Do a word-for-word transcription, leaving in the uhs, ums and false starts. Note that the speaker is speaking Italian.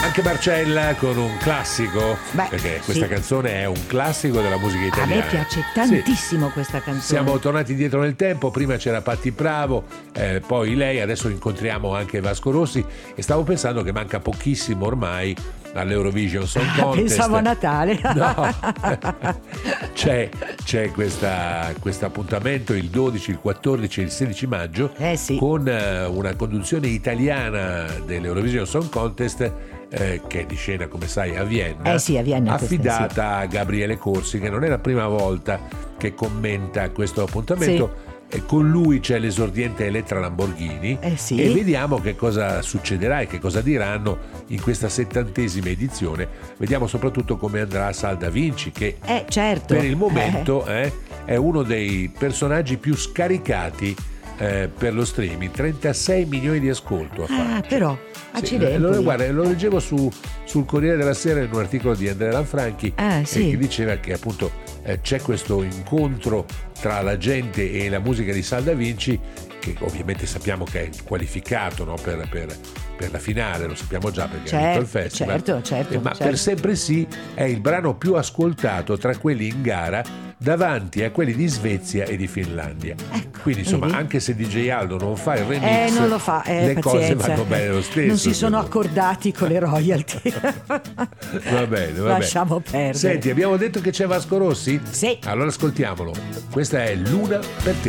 Anche Marcella con un classico. Beh, perché questa sì. canzone è un classico della musica A italiana. me piace tantissimo Sì. questa canzone. Siamo tornati indietro nel tempo, prima c'era Patti Bravo, eh, poi lei, adesso incontriamo anche Vasco Rossi e stavo pensando che manca pochissimo ormai all'Eurovision Song Contest. Pensavo a Natale. No, c'è, c'è questa, questo appuntamento il dodici, il quattordici e il sedici maggio Eh sì. con eh, una conduzione italiana dell'Eurovision Song Contest eh, che è di scena, come sai, a Vienna, Eh sì, a Vienna questa, affidata a Gabriele Corsi, che non è la prima volta che commenta questo appuntamento. E con lui c'è l'esordiente Elettra Lamborghini Eh sì. e vediamo che cosa succederà e che cosa diranno in questa settantesima edizione. Vediamo soprattutto come andrà Sal Da Vinci, che Eh, certo. per il momento eh, è uno dei personaggi più scaricati eh, per lo streaming. trentasei milioni di ascolto ha fatto. Ah, però, Sì, accidenti. lo, guarda, lo leggevo su, sul Corriere della Sera in un articolo di Andrea Lanfranchi Ah, sì. eh, che diceva che appunto eh, c'è questo incontro tra la gente e la musica di Sal Da Vinci, che ovviamente sappiamo che è qualificato, no, per, per, per la finale, lo sappiamo già perché ha vinto il Certo, festival. certo, certo, Eh, ma certo. per sempre sì è il brano più ascoltato tra quelli in gara, davanti a quelli di Svezia e di Finlandia. Quindi insomma, vedi? anche se D J Aldo non fa il remix, Eh, non lo fa, eh, le cose pazienza. vanno bene lo stesso. Non si sono secondo me. accordati con le royalty. Va bene, va Lasciamo bene. perdere. Senti, abbiamo detto che c'è Vasco Rossi? Sì. Allora ascoltiamolo. Questa è Luna per te.